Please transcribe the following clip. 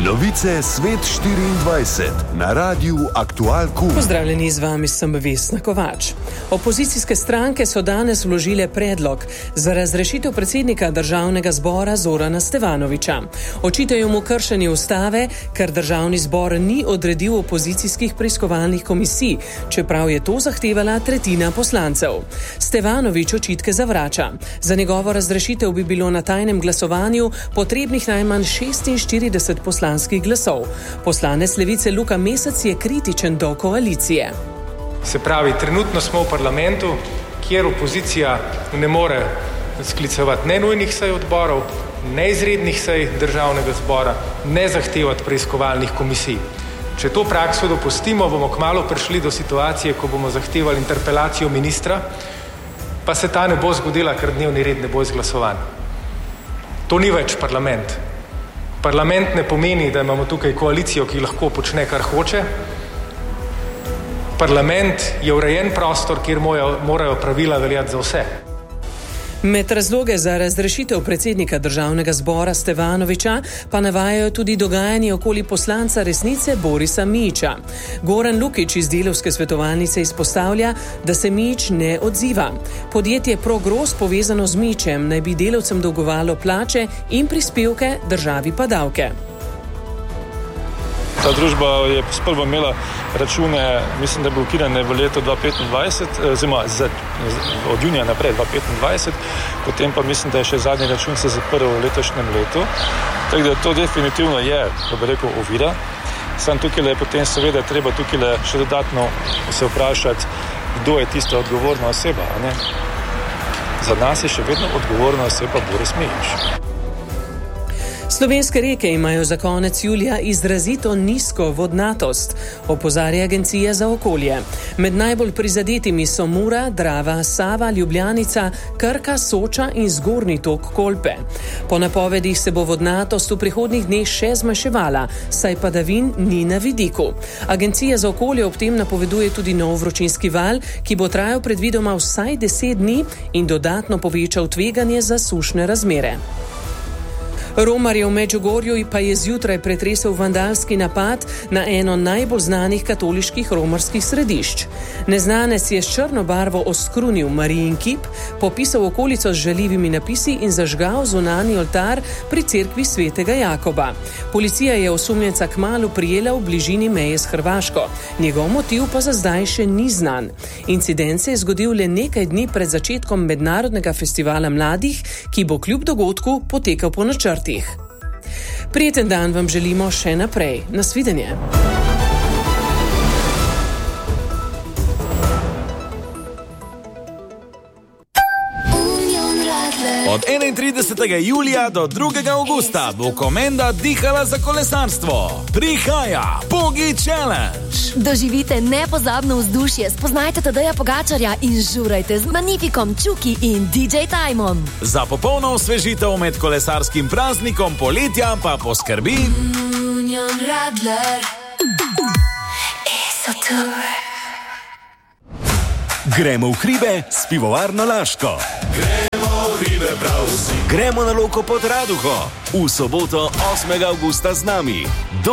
Novice Svet 24 na Radiu Aktual Q. Pozdravljeni, z vami sem Vesna Kovač. Opozicijske stranke so danes vložile predlog za razrešitev predsednika Državnega zbora Zorana Stevanovića. Očitajo mu kršenje ustave, ker Državni zbor ni odredil opozicijskih preiskovalnih komisij, čeprav je to zahtevala tretjina poslancev. Stevanović očitke zavrača. Za njegovo razrešitev bi bilo na tajnem glasovanju potrebnih najmanj 46 poslanskih glasov. Poslanec Levice Luka Mesec je kritičen do koalicije. Se pravi, trenutno smo v parlamentu, kjer opozicija ne more sklicevati ne nujnih sej odborov, ne izrednih sej Državnega zbora, ne zahtevati preiskovalnih komisij. Če to prakso dopustimo, bomo kmalu prišli do situacije, ko bomo zahtevali interpelacijo ministra, pa se ta ne bo zgodila, ker dnevni red ne bo izglasovan. To ni več parlament. Parlament ne pomeni, da imamo tukaj koalicijo, ki lahko počne, kar hoče. Parlament je urejen prostor, kjer morajo pravila veljati za vse. Med razloge za razrešitev predsednika Državnega zbora Stevanovića pa navajajo tudi dogajanje okoli poslanca Resnice Borisa Mijića. Goran Lukić iz Delavske svetovalnice izpostavlja, da se Mijić ne odziva. Podjetje Progros, povezano z Mijićem, naj bi delavcem dolgovalo plače in prispevke, državi pa davke. Ta družba je sprva imela račune, mislim, da blokirane v letu 2025, oziroma od junija naprej 2025, potem pa mislim, da je še zadnji račun se zaprl v letošnjem letu. Tako da to definitivno je, da bi rekel, ovira. Sam tukaj je potem seveda treba tukaj še dodatno se vprašati, kdo je tista odgovorna oseba. Ne? Za nas je še vedno odgovorna oseba Boris Mijić. Slovenske reke imajo za konec julija izrazito nizko vodnatost, opozarja Agencija za okolje. Med najbolj prizadetimi so Mura, Drava, Sava, Ljubljanica, Krka, Soča in zgornji tok Kolpe. Po napovedih se bo vodnatost v prihodnjih dneh še zmanjševala, saj padavin ni na vidiku. Agencija za okolje ob tem napoveduje tudi nov vročinski val, ki bo trajal predvidoma vsaj 10 dni in dodatno povečal tveganje za sušne razmere. Romarje v Medžugorju pa je zjutraj pretresel vandalski napad na eno najbolj znanih katoliških romarskih središč. Neznanec je s črno barvo oskrunil Marijin kip, popisal okolico z žaljivimi napisi in zažgal zunanji oltar pri cerkvi svetega Jakoba. Policija je osumljenca kmalu prijela v bližini meje s Hrvaško. Njegov motiv pa za zdaj še ni znan. Incident se je zgodil le nekaj dni pred začetkom mednarodnega festivala mladih, ki bo kljub dogodku potekal po načrtih. Prijeten dan vam želimo še naprej. Nasvidenje. Od 31. julija do 2. augusta bo Komenda dihala za kolesarstvo. Prihaja Pogi Challenge. Doživite nepozabno vzdušje, spoznajte Tadeja Pogačarja in žurajte z Magnifikom, Čuki in DJ Timom. Za popolno osvežitev med kolesarskim praznikom poletja pa poskrbi Union Radler. Gremo v hribe s pivovarno Laško. Gremo na Loko pod Raduho v soboto 8. augusta z nami.